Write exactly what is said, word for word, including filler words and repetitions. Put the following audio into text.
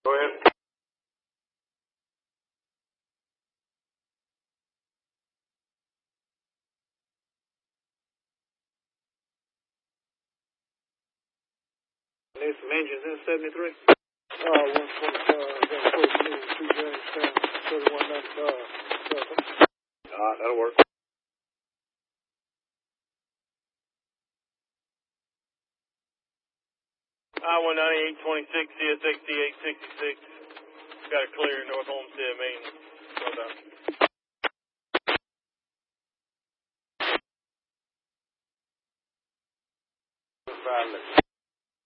Go ahead. Need some engines in seventy-three? Uh, one twenty-five, got fourteen, two Jamestown, thirty-one ninety-five. Alright, that'll work. I one ninety-eight twenty-six, C S X T eight sixty-six. Got a clear North Homestead, Maine. Well done.